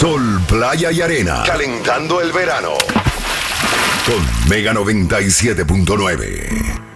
Sol, playa y arena. Calentando el verano. Con Mega 97.9.